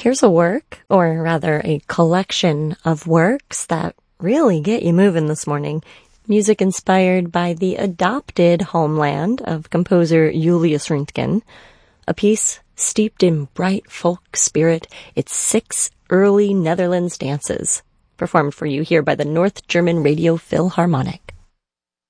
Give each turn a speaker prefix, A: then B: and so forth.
A: Here's a work, or rather a collection of works that really get you moving this morning. Music inspired by the adopted homeland of composer Julius Röntgen. A piece steeped in bright folk spirit. It's 6 early Netherlands dances, performed for you here by the North German Radio Philharmonic.